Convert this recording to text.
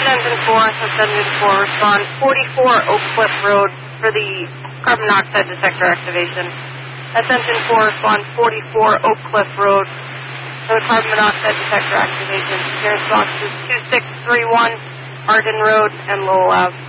Engine 4, Attention Engine 4, respond 44 Oak Cliff Road for the carbon monoxide detector activation. Attention 4, respond 44 Oak Cliff Road for the carbon monoxide detector activation. Your response is 2631 Arden Road and Lowell Ave.